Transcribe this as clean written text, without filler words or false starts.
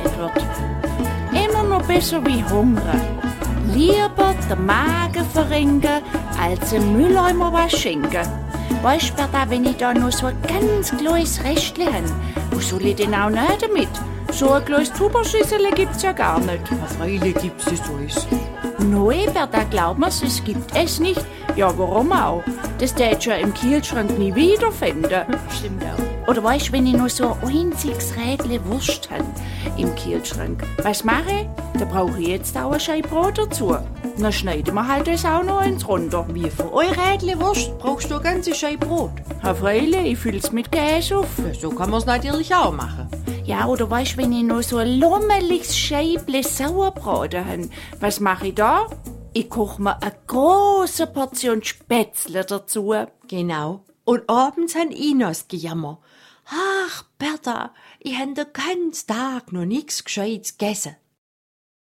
gesagt wird. Immer noch besser wie hungern. Lieber den Magen verrenken, als einem Mülleimer was schenken. Weißt du, Berta, wenn ich da noch so ein ganz kleines Restchen habe, wo soll ich denn auch nicht damit? So ein kleines Tuberschüssel gibt's ja gar nicht. Ja, freilich gibt's es alles. Nein, Berta, glaub mir's, es gibt es nicht. Ja, warum auch? Das tätst du ja im Kühlschrank nie wiederfinden. Stimmt auch. Oder weißt du, wenn ich noch so ein einziges Rädchen Wurst habe im Kühlschrank, was mache ich? Da brauche ich jetzt auch ein Scheibe Brot dazu. Dann schneiden wir halt das auch noch eins runter. Wie für euer Rädchen Wurst brauchst du eine ganze Scheibe Brot. Ja, freilich, ich füll's mit Käse auf. Ja, so kann man's natürlich auch machen. Ja, oder weißt du, wenn ich noch so ein lummeliges Scheible Sauerbraten habe, was mache ich da? Ich koche mir eine große Portion Spätzle dazu. Genau. Und abends han ich noch das Gejammer. Ach, Berta, ich han den ganzen Tag noch nix Gescheites gegessen.